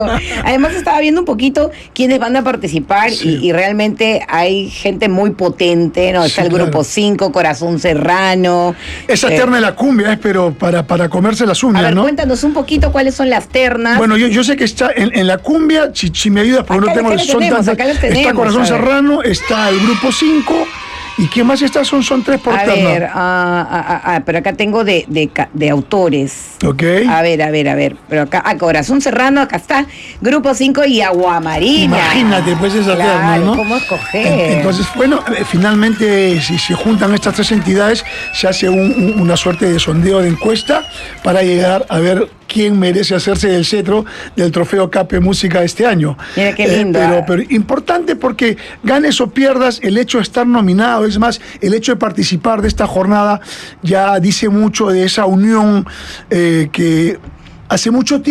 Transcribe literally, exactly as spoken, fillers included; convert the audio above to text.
Además estaba viendo un poquito quiénes van a participar Sí. y, y realmente hay gente muy potente, ¿no? Está Sí, el Grupo claro. cinco, Corazón Serrano. Esa eh, terna de la cumbia es, pero para, para comerse las A uñas, ver, ¿no? cuéntanos un poquito cuáles son las ternas. Bueno, yo, yo sé que está en, en la cumbia, si, si me ayudas, porque Acá- no tengo acá el las son tenemos, tantas. acá las Está tenemos, Corazón a ver. Serrano, está el Grupo cinco, ¿y quién más está? Son, son tres por A terna. ver, ah, ah, ah, ah, pero acá tengo de, de, ca- de autores. Ok. A ver, a ver, a ver. Pero acá, a Corazón Serrano, acá está Grupo cinco y Aguamarina. Imagínate, pues esa Claro, terna, ¿no? ¿cómo escoger? En- Entonces, bueno, eh, finalmente, si se juntan estas tres entidades, se hace un- un- una suerte de sondeo de encuesta para llegar a ver quién merece hacerse el cetro del trofeo Cape Música este año. Mira qué Eh, lindo, pero, ah. pero importante porque ganes o pierdas, el hecho de estar nominado, es más, el hecho de participar de esta jornada ya dice mucho de esa unión eh, que hace mucho tiempo